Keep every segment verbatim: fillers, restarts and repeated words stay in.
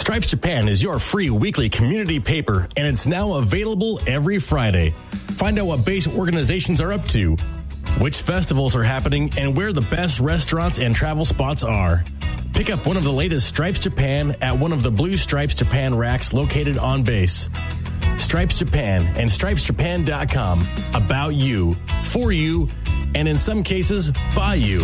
Stripes Japan is your free weekly community paper, and it's now available every Friday. Find out what base organizations are up to, which festivals are happening, and where the best restaurants and travel spots are. Pick up one of the latest Stripes Japan at one of the Blue Stripes Japan racks located on base. Stripes Japan and stripes japan dot com. About you, for you, and in some cases, by you.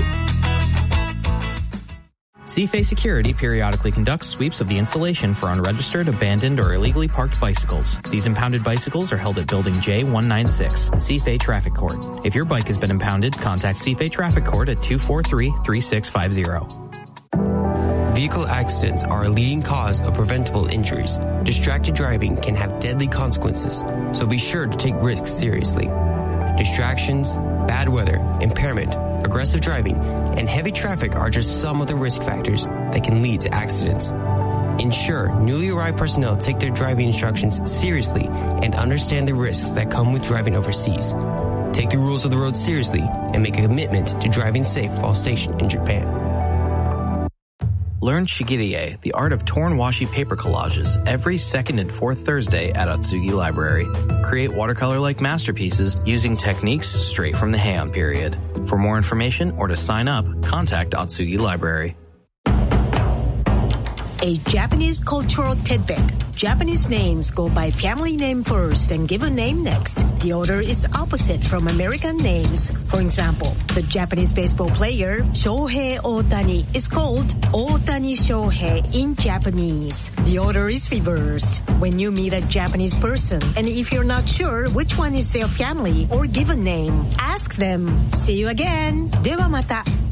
CFA Security periodically conducts sweeps of the installation for unregistered, abandoned, or illegally parked bicycles. These impounded bicycles are held at Building J one ninety-six, CFA Traffic Court. If your bike has been impounded, contact CFA Traffic Court at two four three, three six five zero. Vehicle accidents are a leading cause of preventable injuries. Distracted driving can have deadly consequences, so be sure to take risks seriously. Distractions, bad weather, impairment, aggressive driving, and heavy traffic are just some of the risk factors that can lead to accidents. Ensure newly arrived personnel take their driving instructions seriously and understand the risks that come with driving overseas. Take the rules of the road seriously and make a commitment to driving safe while stationed in Japan. Learn Shigirie, the art of torn washi paper collages, every second and fourth Thursday at Atsugi Library. Create watercolor-like masterpieces using techniques straight from the Heian period. For more information or to sign up, contact Atsugi Library. A Japanese cultural tidbit. Japanese names go by family name first and given name next. The order is opposite from American names. For example, the Japanese baseball player Shohei Ohtani is called Ohtani Shohei in Japanese. The order is reversed. When you meet a Japanese person, and if you're not sure which one is their family or given name, ask them. See you again. ではまた.